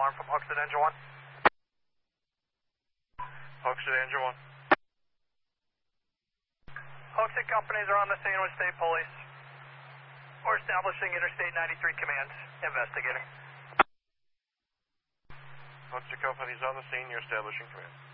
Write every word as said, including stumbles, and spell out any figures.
alarm from Hooksett Engine one. Hooksett Engine one. Hooksett companies are on the scene with state police. We're establishing Interstate ninety-three commands. Investigating. Hooksett companies on the scene, you're establishing command.